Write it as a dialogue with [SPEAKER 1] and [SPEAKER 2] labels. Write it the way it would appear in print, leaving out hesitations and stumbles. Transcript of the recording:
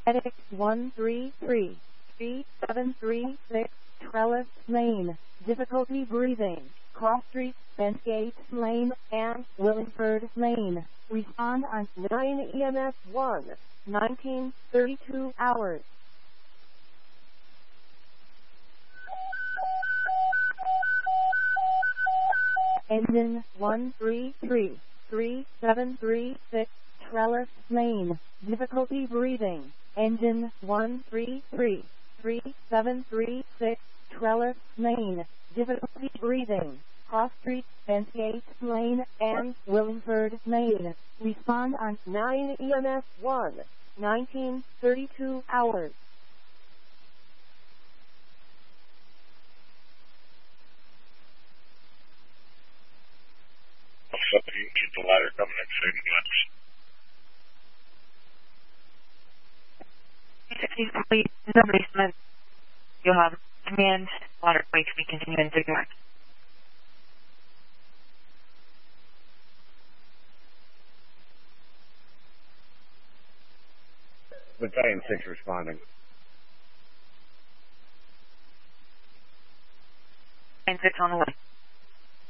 [SPEAKER 1] Edit 133, 3736, Trellis Lane. Difficulty breathing. Cross Street, Bentgate Lane, and Willingford Lane. Respond on 9 EMS 1, 1932 hours. Engine 133, 3736, Trellis Lane. Difficulty breathing. Engine 133, 3736, Trellis Lane. Difficulty breathing. Cross Street, Bentgate Lane, and Willingford Lane. Respond on 9 EMS 1, 1932 hours.
[SPEAKER 2] So you can keep the ladder coming in soon,
[SPEAKER 3] Please, in the basement, you'll have command water way to be continuing to direct.
[SPEAKER 4] Battalion 6 responding.
[SPEAKER 3] And 6 on the way.